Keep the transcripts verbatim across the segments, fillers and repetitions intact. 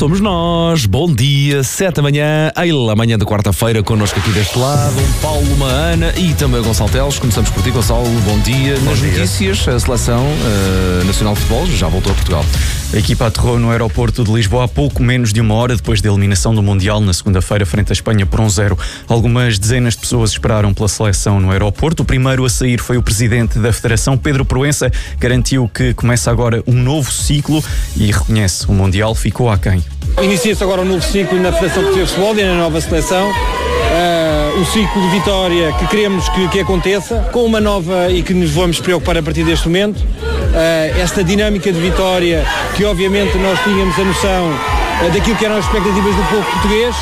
somos nós. Bom dia, sete da manhã, a manhã da quarta-feira, connosco aqui deste lado, um Paulo, uma Ana e também o Gonçalo Teles. Começamos por ti, Gonçalo. Bom dia. Bom Nas dia. notícias, a Seleção uh, Nacional de Futebol já voltou a Portugal. A equipa aterrou no aeroporto de Lisboa há pouco menos de uma hora depois da eliminação do Mundial na segunda-feira frente à Espanha por um zero. Algumas dezenas de pessoas esperaram pela seleção no aeroporto. O primeiro a sair foi o presidente da Federação, Pedro Proença, garantiu que começa agora um novo ciclo e reconhece o Mundial ficou aquém. Inicia-se agora um novo ciclo na Federação Portuguesa de Futebol e na nova seleção. Uh, um ciclo de vitória que queremos que, que aconteça, com uma nova e que nos vamos preocupar a partir deste momento. Uh, esta dinâmica de vitória que obviamente nós tínhamos a noção uh, daquilo que eram as expectativas do povo português.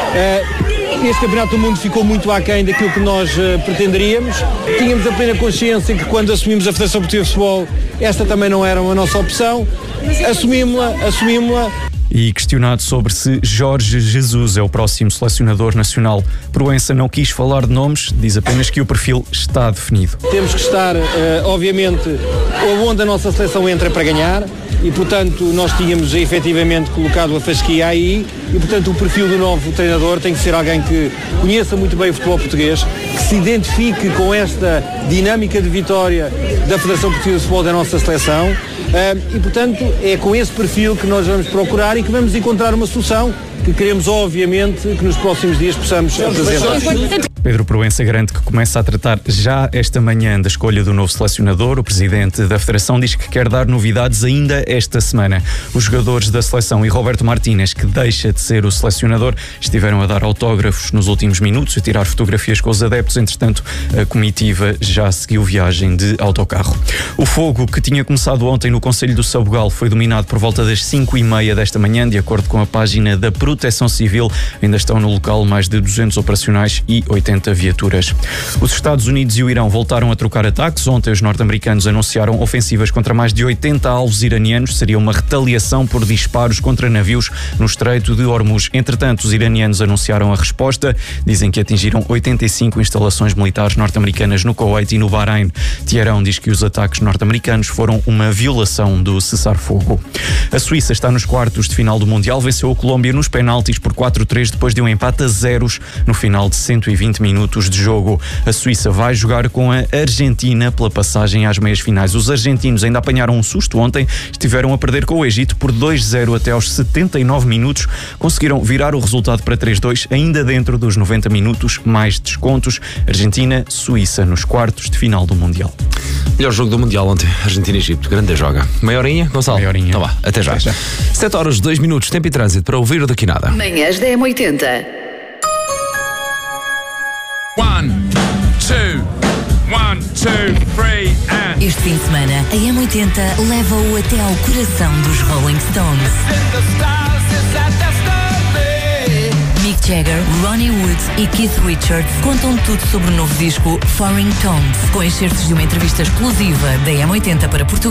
Uh, este Campeonato do Mundo ficou muito aquém daquilo que nós uh, pretenderíamos. Tínhamos a plena consciência que quando assumimos a Federação Portuguesa de Futebol, esta também não era a nossa opção. Assumimos-la, assumimos-la. E questionado sobre se Jorge Jesus é o próximo selecionador nacional, Proença não quis falar de nomes, diz apenas que o perfil está definido. Temos que estar, uh, obviamente, onde a nossa seleção entra para ganhar e, portanto, nós tínhamos efetivamente colocado a fasquia aí e, portanto, o perfil do novo treinador tem que ser alguém que conheça muito bem o futebol português, que se identifique com esta dinâmica de vitória da Federação Portuguesa de Futebol da nossa seleção uh, e, portanto, é com esse perfil que nós vamos procurar e que vamos encontrar uma solução que queremos, obviamente, que nos próximos dias possamos apresentar. Pedro Proença garante que começa a tratar já esta manhã da escolha do novo selecionador. O presidente da Federação diz que quer dar novidades ainda esta semana. Os jogadores da seleção e Roberto Martínez, que deixa de ser o selecionador, estiveram a dar autógrafos nos últimos minutos, a tirar fotografias com os adeptos. Entretanto, a comitiva já seguiu viagem de autocarro. O fogo que tinha começado ontem no Concelho do Sabugal foi dominado por volta das cinco e meia desta manhã, de acordo com a página da Proteção Civil. Ainda estão no local mais de duzentos operacionais e oitenta viaturas. Os Estados Unidos e o Irão voltaram a trocar ataques. Ontem os norte-americanos anunciaram ofensivas contra mais de oitenta alvos iranianos. Seria uma retaliação por disparos contra navios no Estreito de Hormuz. Entretanto, os iranianos anunciaram a resposta. Dizem que atingiram oitenta e cinco instalações militares norte-americanas no Kuwait e no Bahrein. Teherão diz que os ataques norte-americanos foram uma violação do cessar-fogo. A Suíça está nos quartos de final do Mundial. Venceu a Colômbia nos penaltis por quatro a três depois de um empate a zeros no final de cento e vinte minutos de jogo. A Suíça vai jogar com a Argentina pela passagem às meias finais. Os argentinos ainda apanharam um susto ontem, estiveram a perder com o Egito por dois a zero até aos setenta e nove minutos. Conseguiram virar o resultado para três a dois, ainda dentro dos noventa minutos, mais descontos. Argentina, Suíça nos quartos de final do Mundial. Melhor jogo do Mundial ontem, Argentina e Egito. Grande joga. Meia horinha, Gonçalo? Meia horinha. Então vá, até já. Até já. sete horas, dois minutos, tempo e trânsito para ouvir o daqui nada. Manhãs da M oitenta. One, two, one, two, three, and... Este fim de semana, a M oitenta leva-o até ao coração dos Rolling Stones. Mick Jagger, Ronnie Wood e Keith Richards contam tudo sobre o novo disco Foreign Tones, com excertos de uma entrevista exclusiva da M oitenta para Portugal.